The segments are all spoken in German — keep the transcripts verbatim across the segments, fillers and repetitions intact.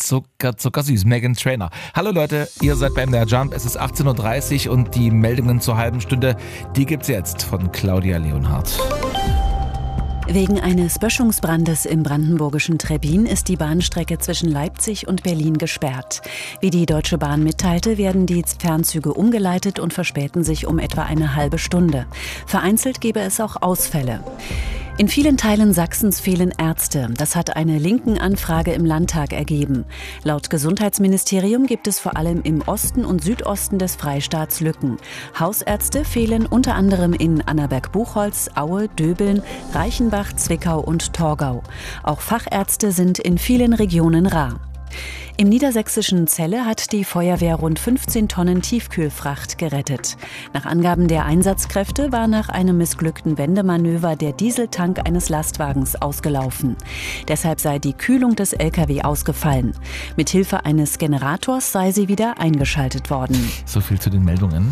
Zucker, zuckersüß. Meghan Trainor. Hallo Leute, ihr seid beim M D R Jump. Es ist achtzehn Uhr dreißig und die Meldungen zur halben Stunde, die gibt's jetzt von Claudia Leonhardt. Wegen eines Böschungsbrandes im brandenburgischen Trebbin ist die Bahnstrecke zwischen Leipzig und Berlin gesperrt. Wie die Deutsche Bahn mitteilte, werden die Fernzüge umgeleitet und verspäten sich um etwa eine halbe Stunde. Vereinzelt gebe es auch Ausfälle. In vielen Teilen Sachsens fehlen Ärzte. Das hat eine Linken-Anfrage im Landtag ergeben. Laut Gesundheitsministerium gibt es vor allem im Osten und Südosten des Freistaats Lücken. Hausärzte fehlen unter anderem in Annaberg-Buchholz, Aue, Döbeln, Reichenbach, Zwickau und Torgau. Auch Fachärzte sind in vielen Regionen rar. Im niedersächsischen Celle hat die Feuerwehr rund fünfzehn Tonnen Tiefkühlfracht gerettet. Nach Angaben der Einsatzkräfte war nach einem missglückten Wendemanöver der Dieseltank eines Lastwagens ausgelaufen. Deshalb sei die Kühlung des L K W ausgefallen. Mithilfe eines Generators sei sie wieder eingeschaltet worden. So viel zu den Meldungen.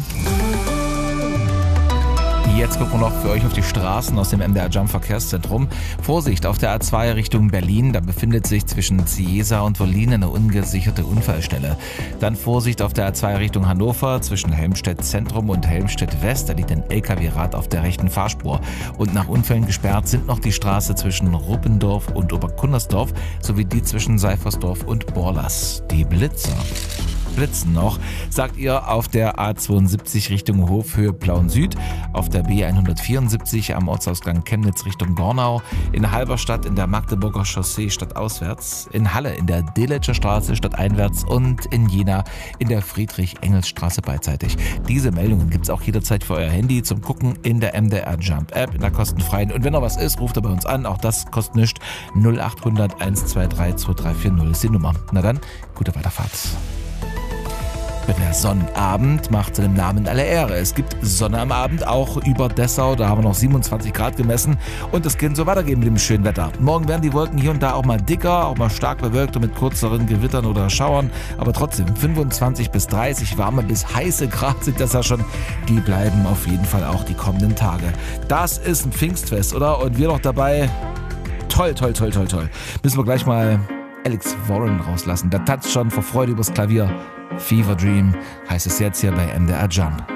Jetzt gucken wir noch für euch auf die Straßen aus dem M D R Jump Verkehrszentrum. Vorsicht auf der A zwei Richtung Berlin, da befindet sich zwischen Ciesa und Wollin eine ungesicherte Unfallstelle. Dann Vorsicht auf der A zwei Richtung Hannover, zwischen Helmstedt Zentrum und Helmstedt West, da liegt ein L K W-Rad auf der rechten Fahrspur. Und nach Unfällen gesperrt sind noch die Straße zwischen Ruppendorf und Oberkunnersdorf, sowie die zwischen Seifersdorf und Borlas. Die Blitzer blitzen noch, sagt ihr auf der A zweiundsiebzig Richtung Hofhöhe Plauen Süd, auf der B hundertvierundsiebzig am Ortsausgang Chemnitz Richtung Gornau, in Halberstadt in der Magdeburger Chaussee stadtauswärts, in Halle in der Delitzscher Straße stadteinwärts und in Jena in der Friedrich-Engels-Straße beidseitig. Diese Meldungen gibt's auch jederzeit für euer Handy zum Gucken in der M D R Jump App, in der kostenfreien. Und wenn noch was ist, ruft ihr bei uns an, auch das kostet nichts. null acht hundert eins zwei drei zwei drei vier null ist die Nummer. Na dann, gute Weiterfahrt. Der Sonnabend macht seinem Namen alle Ehre. Es gibt Sonne am Abend, auch über Dessau. Da haben wir noch siebenundzwanzig Grad gemessen. Und es kann so weitergehen mit dem schönen Wetter. Morgen werden die Wolken hier und da auch mal dicker, auch mal stark bewölkt und mit kürzeren Gewittern oder Schauern. Aber trotzdem fünfundzwanzig bis dreißig warme bis heiße Grad sind das ja schon. Die bleiben auf jeden Fall auch die kommenden Tage. Das ist ein Pfingstfest, oder? Und wir noch dabei. Toll, toll, toll, toll, toll. Müssen wir gleich mal Alex Warren rauslassen. Der tanzt schon vor Freude übers Klavier. Fever Dream heißt es jetzt hier bei M D R Jump.